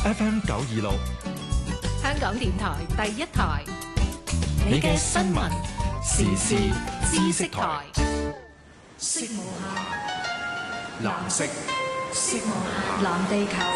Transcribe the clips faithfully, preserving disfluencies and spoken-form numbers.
F M 九二六， 香港電台第一台， 你嘅新聞時事知識台， 色無限， 藍色， 色無限，藍地球。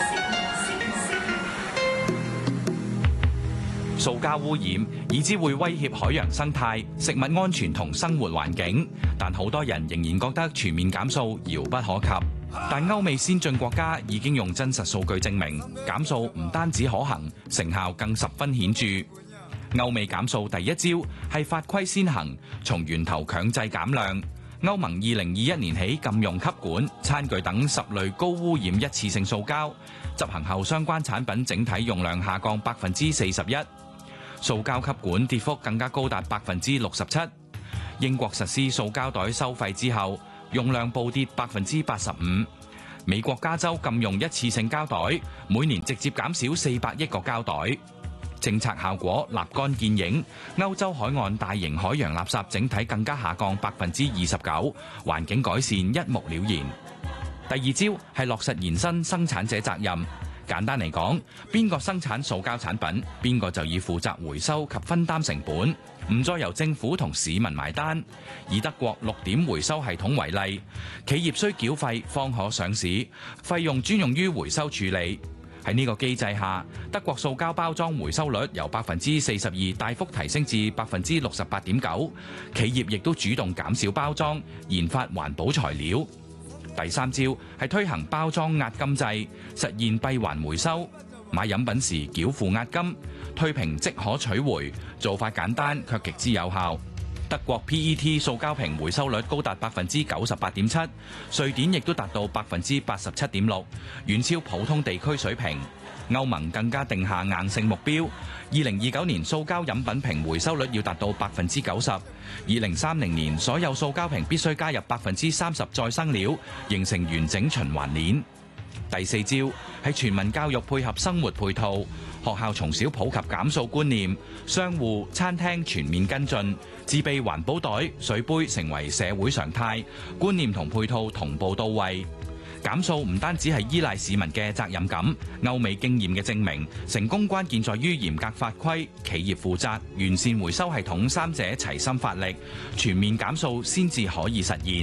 塑膠污染以致會威脅海洋生態、食物安全同生活環境，但好多人仍然覺得全面減塑遙不可及。但歐美先進國家已經用真實數據證明，減塑唔單止可行，成效更十分顯著。歐美減塑第一招係法規先行，從源頭強制減量。歐盟二零二一年起禁用吸管、餐具等十類高污染一次性塑膠，執行後相關產品整體用量下降百分之四十一。塑膠吸管跌幅更加高達百分之六十七。英國實施塑膠袋收費之後，用量暴跌百分之八十五。美國加州禁用一次性膠袋，每年直接減少四百億個膠袋。政策效果立竿見影，歐洲海岸大型海洋垃圾整體更加下降百分之二十九，環境改善一目了然。第二招係落實延伸生產者責任。簡單嚟講，邊個生產塑膠產品，邊個就要負責回收及分擔成本，唔再由政府同市民埋單。以德國六點回收系統為例，企業需繳費方可上市，費用專用於回收處理。喺呢個機制下，德國塑膠包裝回收率由百分之四十二大幅提升至百分之六十八點九，企業亦都主動減少包裝，研發環保材料。第三招係推行包裝押金制，實現閉環回收。買飲品時繳付押金，退瓶即可取回，做法簡單卻極之有效。德國 P E T 塑膠瓶回收率高達百分之九十八點七，瑞典亦都達到百分之八十七點六，遠超普通地區水平。歐盟更加定下硬性目標，二零二九年塑膠飲品瓶回收率要達到百分之九十，二零三零年所有塑膠瓶必須加入百分之三十再生料，形成完整循環鏈。第四招係全民教育配合生活配套，學校從小普及減塑觀念，商戶、餐廳全面跟進，自備環保袋、水杯成為社會常態，觀念同配套同步到位。減塑唔單止係依賴市民嘅責任感，歐美經驗嘅證明，成功關鍵在於嚴格法規、企業負責、完善回收系統三者齊心發力，全面減塑先至可以實現。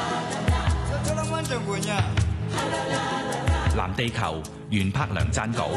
藍地球，袁柏良撰稿。